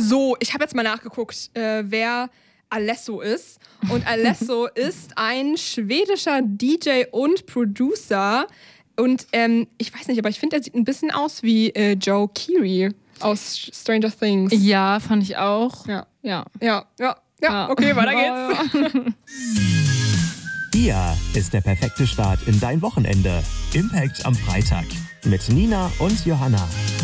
So, ich habe jetzt mal nachgeguckt, wer Alesso ist. Und Alesso ist ein schwedischer DJ und Producer. Und ich weiß nicht, aber ich finde, er sieht ein bisschen aus wie Joe Keery aus Stranger Things. Ja, fand ich auch. Ja. Ja. Okay, weiter geht's. Hier ist der perfekte Start in dein Wochenende. Impact am Freitag mit Nina und Johanna.